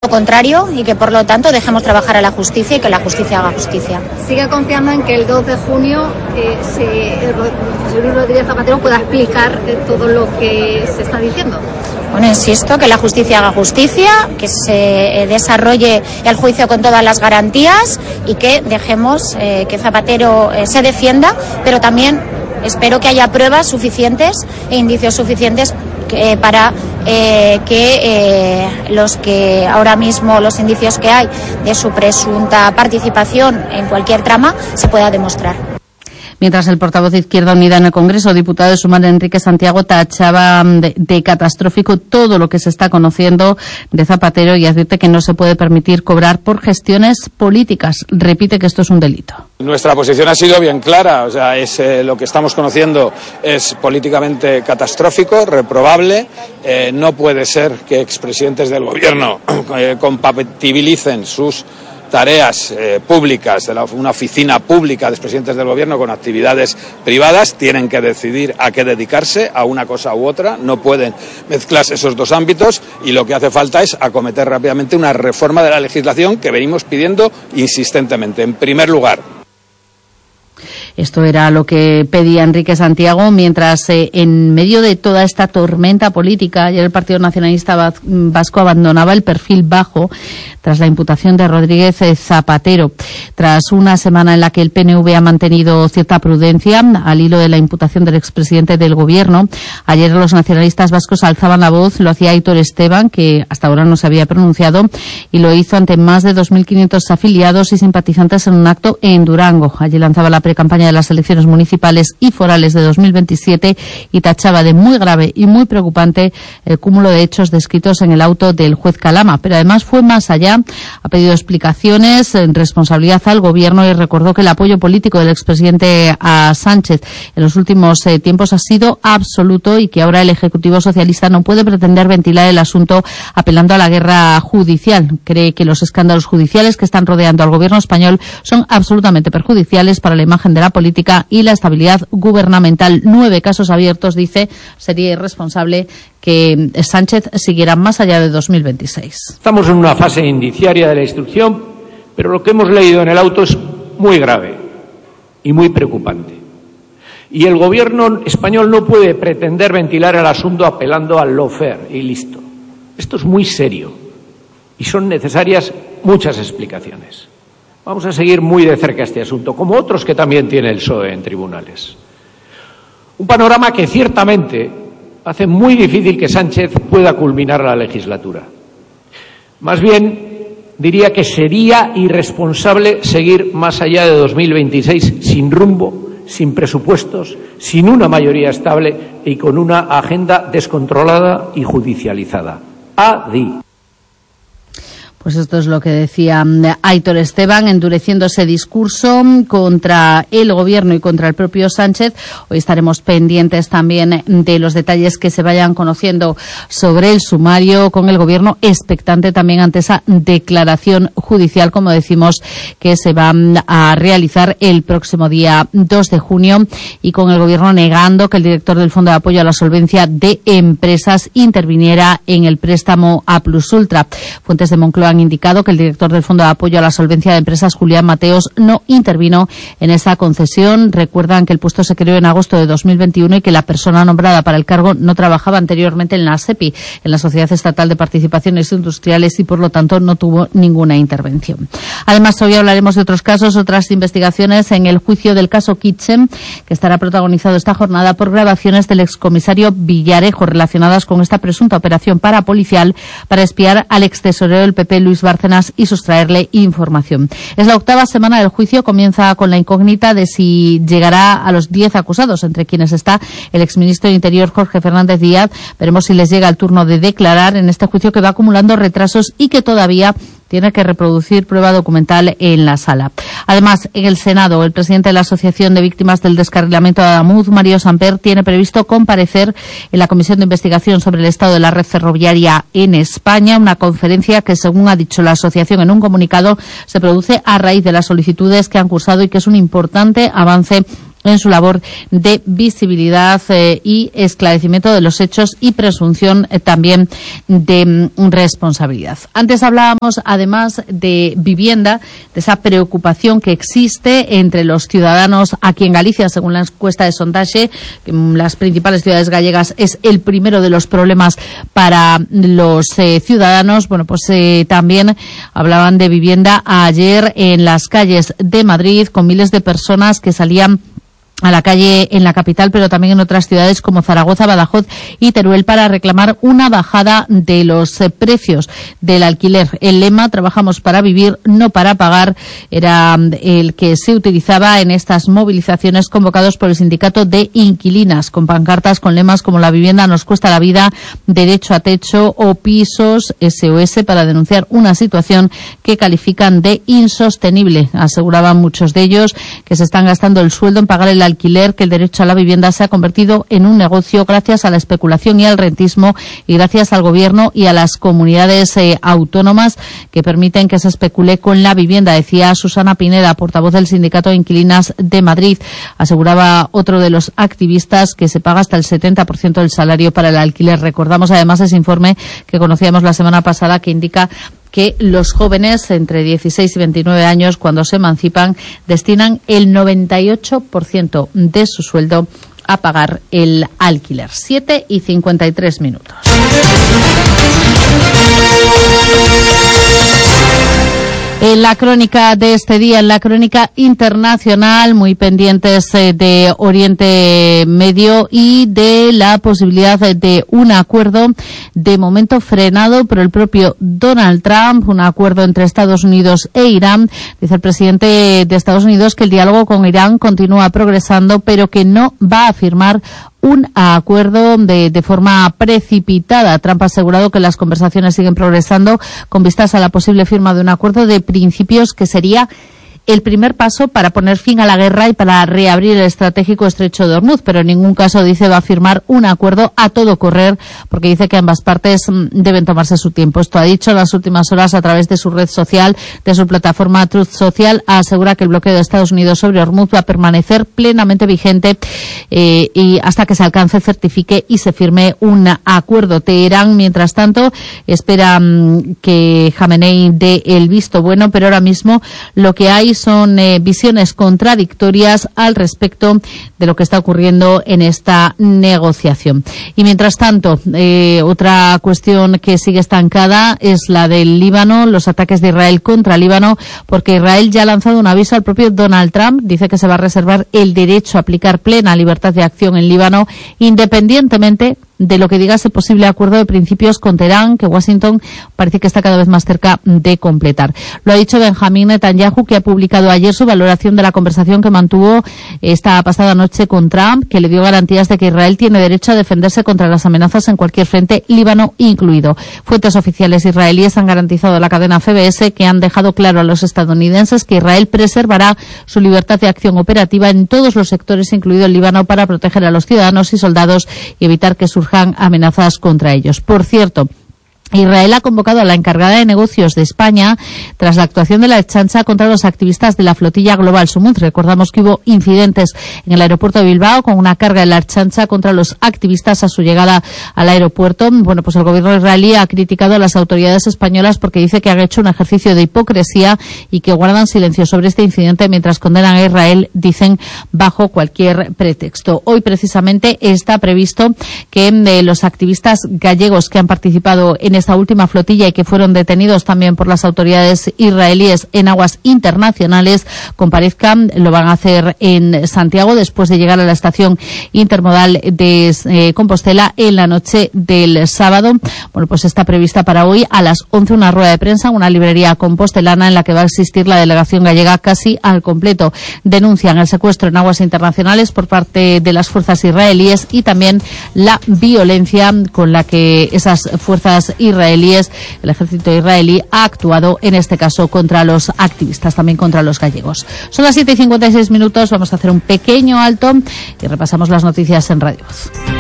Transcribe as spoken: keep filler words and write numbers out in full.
contrario y que por lo tanto dejemos trabajar a la justicia y que la justicia haga justicia. ¿Sigue confiando en que el dos de junio eh, se, José Luis Rodríguez Zapatero pueda explicar eh, todo lo que se está diciendo? Bueno, insisto, que la justicia haga justicia, que se desarrolle el juicio con todas las garantías y que dejemos eh, que Zapatero eh, se defienda, pero también espero que haya pruebas suficientes e indicios suficientes que, para eh, que eh, los que ahora mismo, los indicios que hay de su presunta participación en cualquier trama, se pueda demostrar. Mientras el portavoz de Izquierda Unida en el Congreso, diputado de Sumar, Enrique Santiago, tachaba de, de catastrófico todo lo que se está conociendo de Zapatero y advierte que no se puede permitir cobrar por gestiones políticas. Repite que esto es un delito. Nuestra posición ha sido bien clara, o sea, es eh, lo que estamos conociendo es políticamente catastrófico, reprobable. Eh, no puede ser que expresidentes del gobierno eh, compatibilicen sus tareas eh, públicas de la, una oficina pública de expresidentes del gobierno con actividades privadas. Tienen que decidir a qué dedicarse, a una cosa u otra, no pueden mezclarse esos dos ámbitos y lo que hace falta es acometer rápidamente una reforma de la legislación que venimos pidiendo insistentemente. En primer lugar, esto era lo que pedía Enrique Santiago, mientras eh, en medio de toda esta tormenta política, ayer el Partido Nacionalista Vasco abandonaba el perfil bajo tras la imputación de Rodríguez Zapatero. Tras una semana en la que el P N V ha mantenido cierta prudencia al hilo de la imputación del expresidente del Gobierno, ayer los nacionalistas vascos alzaban la voz. Lo hacía Aitor Esteban, que hasta ahora no se había pronunciado, y lo hizo ante más de dos mil quinientos afiliados y simpatizantes en un acto en Durango. Allí lanzaba la precampaña de las elecciones municipales y forales de dos mil veintisiete y tachaba de muy grave y muy preocupante el cúmulo de hechos descritos en el auto del juez Calama. Pero además fue más allá. Ha pedido explicaciones en responsabilidad al Gobierno y recordó que el apoyo político del expresidente a Sánchez en los últimos eh, tiempos ha sido absoluto y que ahora el Ejecutivo Socialista no puede pretender ventilar el asunto apelando a la guerra judicial. Cree que los escándalos judiciales que están rodeando al Gobierno español son absolutamente perjudiciales para la imagen de la política y la estabilidad gubernamental. Nueve casos abiertos, dice, sería irresponsable que Sánchez siguiera más allá de dos mil veintiséis. Estamos en una fase indiciaria de la instrucción, pero lo que hemos leído en el auto es muy grave y muy preocupante. Y el Gobierno español no puede pretender ventilar el asunto apelando al lawfare y listo. Esto es muy serio y son necesarias muchas explicaciones. Vamos a seguir muy de cerca este asunto, como otros que también tiene el P S O E en tribunales. Un panorama que ciertamente hace muy difícil que Sánchez pueda culminar la legislatura. Más bien, diría que sería irresponsable seguir más allá de dos mil veintiséis sin rumbo, sin presupuestos, sin una mayoría estable y con una agenda descontrolada y judicializada. Adi. Pues esto es lo que decía Aitor Esteban, endureciendo ese discurso contra el Gobierno y contra el propio Sánchez. Hoy estaremos pendientes también de los detalles que se vayan conociendo sobre el sumario con el Gobierno, expectante también ante esa declaración judicial, como decimos, que se va a realizar el próximo día dos de junio, y con el Gobierno negando que el director del Fondo de Apoyo a la Solvencia de Empresas interviniera en el préstamo a Plus Ultra. Fuentes de Moncloa han indicado que el director del Fondo de Apoyo a la Solvencia de Empresas, Julián Mateos, no intervino en esa concesión. Recuerdan que el puesto se creó en agosto de dos mil veintiuno y que la persona nombrada para el cargo no trabajaba anteriormente en la SEPI, en la Sociedad Estatal de Participaciones Industriales, y por lo tanto no tuvo ninguna intervención. Además, hoy hablaremos de otros casos, otras investigaciones en el juicio del caso Kitchen, que estará protagonizado esta jornada por grabaciones del excomisario Villarejo relacionadas con esta presunta operación parapolicial para espiar al extesorero del P P, Luis Bárcenas, y sustraerle información. Es la octava semana del juicio. Comienza con la incógnita de si llegará a los diez acusados, entre quienes está el exministro de Interior, Jorge Fernández Díaz. Veremos si les llega el turno de declarar en este juicio que va acumulando retrasos y que todavía tiene que reproducir prueba documental en la sala. Además, en el Senado, el presidente de la Asociación de Víctimas del Descarrilamiento de Adamuz, Mario Samper, tiene previsto comparecer en la Comisión de Investigación sobre el Estado de la Red Ferroviaria en España, una conferencia que, según ha dicho la asociación en un comunicado, se produce a raíz de las solicitudes que han cursado y que es un importante avance en su labor de visibilidad eh, y esclarecimiento de los hechos y presunción eh, también de mm, responsabilidad. Antes hablábamos además de vivienda, de esa preocupación que existe entre los ciudadanos aquí en Galicia, según la encuesta de Sondaxe, que en las principales ciudades gallegas es el primero de los problemas para los eh, ciudadanos. Bueno, pues eh, también hablaban de vivienda ayer en las calles de Madrid, con miles de personas que salían a la calle en la capital, pero también en otras ciudades como Zaragoza, Badajoz y Teruel, para reclamar una bajada de los eh, precios del alquiler. El lema "Trabajamos para vivir, no para pagar" era el que se utilizaba en estas movilizaciones convocados por el sindicato de inquilinas, con pancartas con lemas como "La vivienda nos cuesta la vida", "Derecho a techo" o "Pisos S O S", para denunciar una situación que califican de insostenible. Aseguraban muchos de ellos que se están gastando el sueldo en pagar el alquiler, que el derecho a la vivienda se ha convertido en un negocio gracias a la especulación y al rentismo, y gracias al gobierno y a las comunidades eh, autónomas que permiten que se especule con la vivienda, decía Susana Pineda, portavoz del Sindicato de Inquilinas de Madrid. Aseguraba otro de los activistas que se paga hasta el setenta por ciento del salario para el alquiler. Recordamos además ese informe que conocíamos la semana pasada, que indica que los jóvenes entre dieciséis y veintinueve años, cuando se emancipan, destinan el noventa y ocho por ciento de su sueldo a pagar el alquiler. siete y cincuenta y tres minutos. En la crónica de este día, en la crónica internacional, muy pendientes eh, de Oriente Medio y de la posibilidad de, de un acuerdo, de momento frenado por el propio Donald Trump, un acuerdo entre Estados Unidos e Irán. Dice el presidente de Estados Unidos que el diálogo con Irán continúa progresando, pero que no va a firmar un acuerdo de, de forma precipitada. Trump ha asegurado que las conversaciones siguen progresando con vistas a la posible firma de un acuerdo de principios que sería el primer paso para poner fin a la guerra y para reabrir el estratégico estrecho de Hormuz, pero en ningún caso, dice, va a firmar un acuerdo a todo correr, porque dice que ambas partes deben tomarse su tiempo. Esto ha dicho en las últimas horas a través de su red social, de su plataforma Truth Social. Asegura que el bloqueo de Estados Unidos sobre Hormuz va a permanecer plenamente vigente eh, y hasta que se alcance, certifique y se firme un acuerdo. Teherán, mientras tanto, espera um, que Jamenei dé el visto bueno, pero ahora mismo lo que hay son eh, visiones contradictorias al respecto de lo que está ocurriendo en esta negociación. Y mientras tanto, eh, otra cuestión que sigue estancada es la del Líbano, los ataques de Israel contra Líbano, porque Israel ya ha lanzado un aviso al propio Donald Trump. Dice que se va a reservar el derecho a aplicar plena libertad de acción en Líbano, independientemente de lo que diga ese posible acuerdo de principios con Teherán, que Washington parece que está cada vez más cerca de completar. Lo ha dicho Benjamín Netanyahu, que ha publicado ayer su valoración de la conversación que mantuvo esta pasada noche con Trump, que le dio garantías de que Israel tiene derecho a defenderse contra las amenazas en cualquier frente, Líbano incluido. Fuentes oficiales israelíes han garantizado a la cadena C B S que han dejado claro a los estadounidenses que Israel preservará su libertad de acción operativa en todos los sectores, incluido el Líbano, para proteger a los ciudadanos y soldados y evitar que surjan amenazas contra ellos. Por cierto, Israel ha convocado a la encargada de negocios de España tras la actuación de la Ertzaintza contra los activistas de la flotilla Global Sumut. Recordamos que hubo incidentes en el aeropuerto de Bilbao con una carga de la Ertzaintza contra los activistas a su llegada al aeropuerto. Bueno, pues el gobierno israelí ha criticado a las autoridades españolas porque dice que han hecho un ejercicio de hipocresía y que guardan silencio sobre este incidente mientras condenan a Israel, dicen, bajo cualquier pretexto. Hoy precisamente está previsto que eh, los activistas gallegos que han participado en esta última flotilla y que fueron detenidos también por las autoridades israelíes en aguas internacionales comparezcan. Lo van a hacer en Santiago después de llegar a la estación intermodal de eh, Compostela en la noche del sábado. Bueno, pues está prevista para hoy a las once una rueda de prensa en una librería compostelana en la que va a asistir la delegación gallega casi al completo. Denuncian el secuestro en aguas internacionales por parte de las fuerzas israelíes y también la violencia con la que esas fuerzas israelíes israelíes, el ejército israelí ha actuado en este caso contra los activistas, también contra los gallegos. Son las siete y cincuenta y seis minutos, vamos a hacer un pequeño alto y repasamos las noticias en Radio Voz.